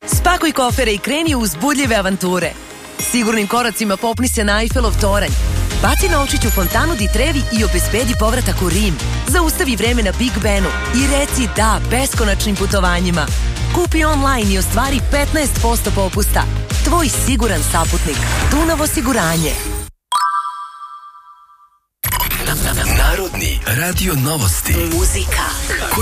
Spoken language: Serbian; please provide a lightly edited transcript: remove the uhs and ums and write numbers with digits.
Spakuj kofere i kreni u uzbudljive avanture. Sigurnim koracima popni se na Eiffelov toranj. Baci novčić u fontanu di Trevi i obezbedi povratak u Rim. Zaustavi vreme na Big Benu i reci da beskonačnim putovanjima. Kupi online i ostvari 15% popusta. Tvoj siguran saputnik. Dunav osiguranje. Narodni radio novosti. Muzika.